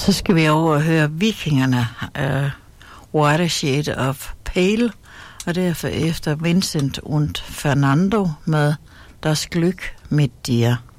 Så skal vi over og høre Vikingerne, Watershed of Pale, og derfor efter Vincent und Fernando med Das Glück mit dir.